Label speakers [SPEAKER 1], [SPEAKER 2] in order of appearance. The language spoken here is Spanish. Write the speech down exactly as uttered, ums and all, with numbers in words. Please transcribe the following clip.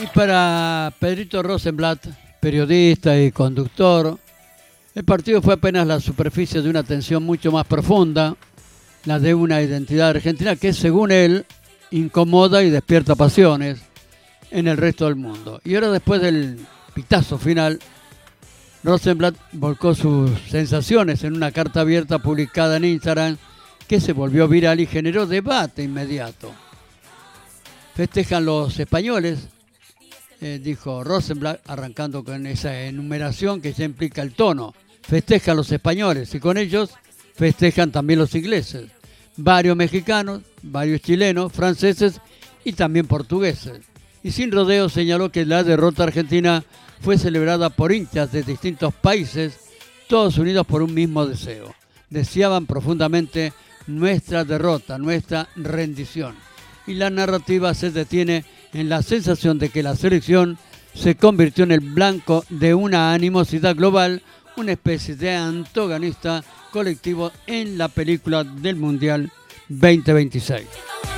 [SPEAKER 1] Y para Pedrito Rosenblatt, periodista y conductor, el partido fue apenas la superficie de una tensión mucho más profunda, la de una identidad argentina que, según él, incomoda y despierta pasiones en el resto del mundo. Y ahora, después del pitazo final, Rosenblatt volcó sus sensaciones en una carta abierta publicada en Instagram que se volvió viral y generó debate inmediato. Festejan los españoles, eh, dijo Rosenblatt, arrancando con esa enumeración que ya implica el tono. Festejan los españoles y con ellos festejan también los ingleses, varios mexicanos, varios chilenos, franceses y también portugueses. Y sin rodeo señaló que la derrota argentina fue celebrada por hinchas de distintos países, todos unidos por un mismo deseo. Deseaban profundamente nuestra derrota, nuestra rendición. Y la narrativa se detiene en la sensación de que la selección se convirtió en el blanco de una animosidad global, una especie de antagonista colectivo en la película del Mundial veinte veintiséis.